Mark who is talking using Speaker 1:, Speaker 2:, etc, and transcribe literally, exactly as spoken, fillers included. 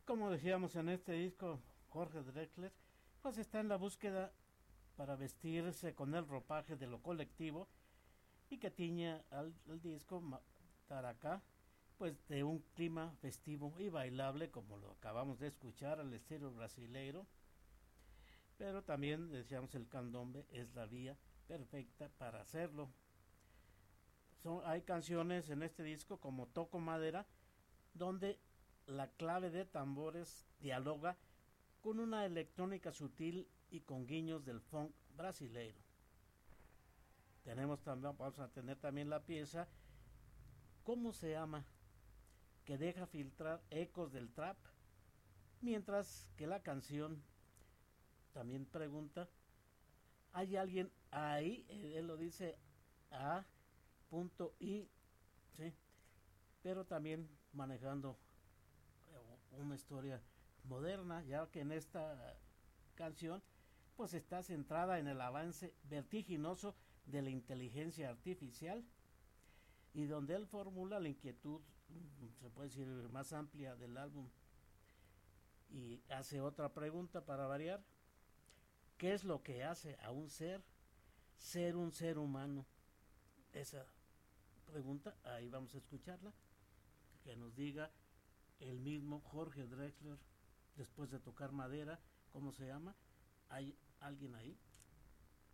Speaker 1: Como decíamos en este disco, Jorge Drexler, pues está en la búsqueda para vestirse con el ropaje de lo colectivo y que tiña al, al disco Taracá, pues de un clima festivo y bailable como lo acabamos de escuchar al estilo brasileiro, pero también decíamos el candombe es la vía perfecta para hacerlo. Son, hay canciones en este disco como Toco Madera, donde la clave de tambores dialoga con una electrónica sutil y con guiños del funk brasileiro. Tenemos también, vamos a tener también la pieza ¿Cómo se llama?, que deja filtrar ecos del trap, mientras que la canción también pregunta, ¿hay alguien ahí? Él lo dice a punto i, ¿sí? Pero también manejando una historia moderna, ya que en esta canción pues está centrada en el avance vertiginoso de la inteligencia artificial y donde él formula la inquietud, se puede decir, más amplia del álbum y hace otra pregunta para variar: ¿qué es lo que hace a un ser ser un ser humano? Esa pregunta, ahí vamos a escucharla, que nos diga el mismo Jorge Drexler después de tocar madera, ¿cómo se llama? ¿Hay alguien ahí?